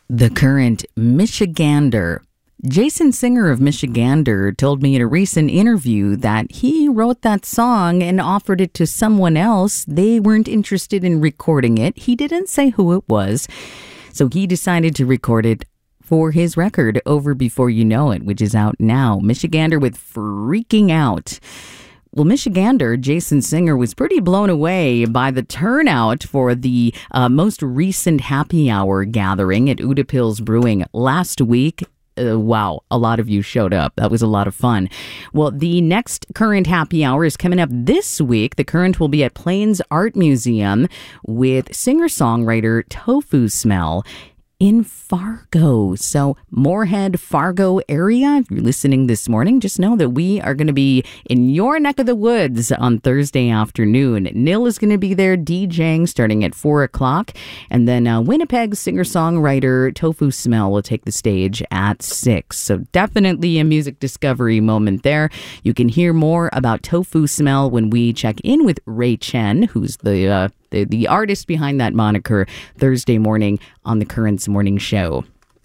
The Current Michigander. Jason Singer of Michigander told me in a recent interview that he wrote that song and offered it to someone else. They weren't interested in recording it. He didn't say who it was. So he decided to record it for his record, Over Before You Know It, which is out now. Michigander with Freaking Out. Well, Michigander, Jason Singer, was pretty blown away by the turnout for the most recent happy hour gathering at Utapils Brewing last week. Wow, a lot of you showed up. That was a lot of fun. Well, the next Current Happy Hour is coming up this week. The Current will be at Plains Art Museum with singer-songwriter Tofu Smell in Fargo. So Moorhead, Fargo area, if you're listening this morning, just know that we are going to be in your neck of the woods on Thursday afternoon. Nil is going to be there DJing starting at 4 o'clock. And then Winnipeg singer-songwriter Tofu Smell will take the stage at 6. So definitely a music discovery moment there. You can hear more about Tofu Smell when we check in with Ray Chen, who's the artist behind that moniker, Thursday morning on the Current's Morning Show.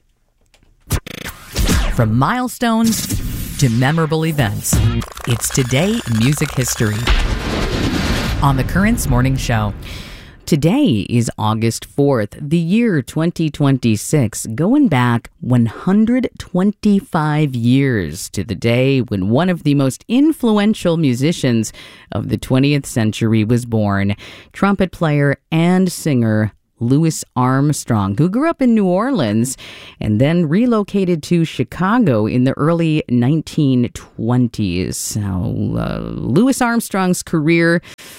From milestones to memorable events, it's Today in Music History on the Current's Morning Show. Today is August 4th, the year 2026, going back 125 years to the day when one of the most influential musicians of the 20th century was born, trumpet player and singer Louis Armstrong, who grew up in New Orleans and then relocated to Chicago in the early 1920s. So, Louis Armstrong's career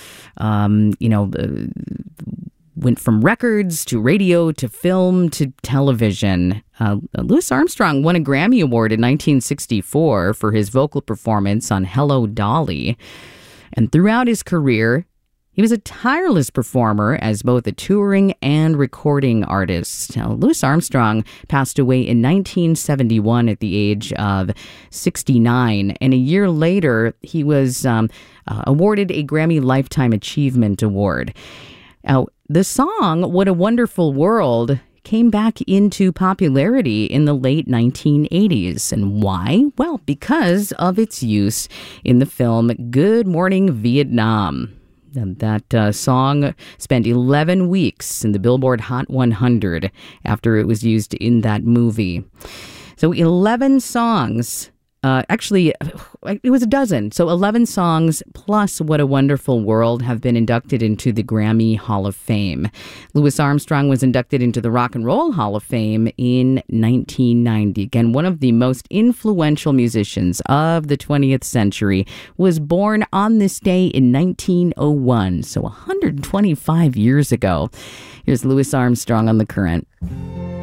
went from records to radio to film to television. Louis Armstrong won a Grammy Award in 1964 for his vocal performance on Hello, Dolly. And throughout his career, he was a tireless performer as both a touring and recording artist. Now, Louis Armstrong passed away in 1971 at the age of 69, and a year later, he was awarded a Grammy Lifetime Achievement Award. Now, the song "What a Wonderful World" came back into popularity in the late 1980s. And why? Well, because of its use in the film Good Morning Vietnam. And that song spent 11 weeks in the Billboard Hot 100 after it was used in that movie. So 11 songs. Actually, it was a dozen. So 11 songs plus What a Wonderful World have been inducted into the Grammy Hall of Fame. Louis Armstrong was inducted into the Rock and Roll Hall of Fame in 1990. Again, one of the most influential musicians of the 20th century was born on this day in 1901. So 125 years ago. Here's Louis Armstrong on The Current.